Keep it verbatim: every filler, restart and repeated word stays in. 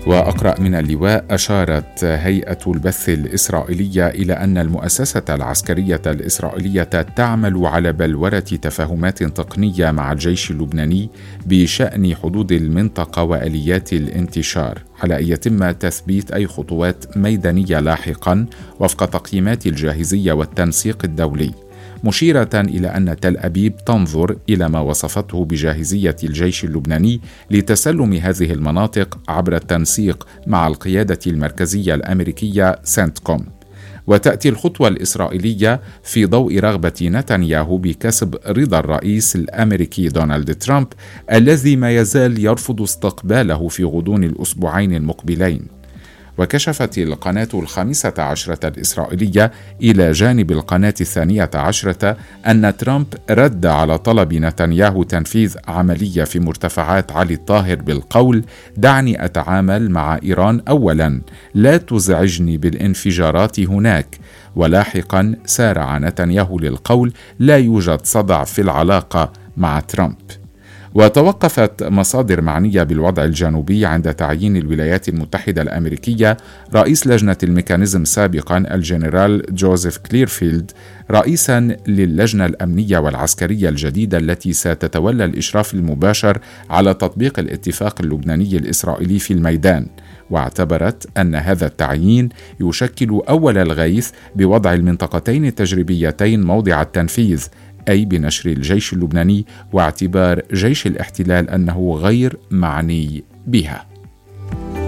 وأقرأ من اللواء: أشارت هيئة البث الإسرائيلية إلى أن المؤسسة العسكرية الإسرائيلية تعمل على بلورة تفاهمات تقنية مع الجيش اللبناني بشأن حدود المنطقة وآليات الانتشار، على أن يتم تثبيت أي خطوات ميدانية لاحقا وفق تقييمات الجاهزية والتنسيق الدولي، مشيرة إلى أن تل أبيب تنظر إلى ما وصفته بجاهزية الجيش اللبناني لتسلم هذه المناطق عبر التنسيق مع القيادة المركزية الأمريكية سنتكوم. وتأتي الخطوة الإسرائيلية في ضوء رغبة نتنياهو بكسب رضا الرئيس الأمريكي دونالد ترامب، الذي ما يزال يرفض استقباله في غضون الأسبوعين المقبلين. وكشفت القناة الخامسة عشرة الإسرائيلية إلى جانب القناة الثانية عشرة أن ترامب رد على طلب نتنياهو تنفيذ عملية في مرتفعات علي الطاهر بالقول: دعني أتعامل مع إيران أولا، لا تزعجني بالانفجارات هناك. ولاحقا سارع نتنياهو للقول: لا يوجد صدع في العلاقة مع ترامب. وتوقفت مصادر معنية بالوضع الجنوبي عند تعيين الولايات المتحدة الأمريكية رئيس لجنة الميكانيزم سابقا الجنرال جوزيف كليرفيلد رئيسا للجنة الأمنية والعسكرية الجديدة التي ستتولى الإشراف المباشر على تطبيق الاتفاق اللبناني الإسرائيلي في الميدان. واعتبرت أن هذا التعيين يشكل أول الغيث بوضع المنطقتين التجريبيتين موضع التنفيذ، أي بنشر الجيش اللبناني واعتبار جيش الاحتلال أنه غير معني بها.